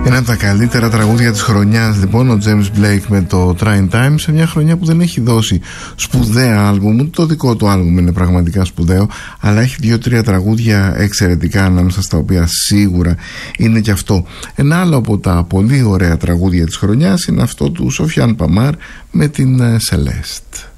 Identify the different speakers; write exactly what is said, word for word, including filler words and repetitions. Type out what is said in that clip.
Speaker 1: Ένα από τα καλύτερα τραγούδια της χρονιάς, λοιπόν, ο James Blake με το Trying Times, σε μια χρονιά που δεν έχει δώσει σπουδαία άλμπουμ, ούτε το δικό του άλμπουμ είναι πραγματικά σπουδαίο, αλλά έχει δύο-τρία τραγούδια εξαιρετικά, ανάμεσα στα οποία σίγουρα είναι και αυτό. Ένα άλλο από τα πολύ ωραία τραγούδια της χρονιάς είναι αυτό του Σοφιάν Παμάρ με την Celeste.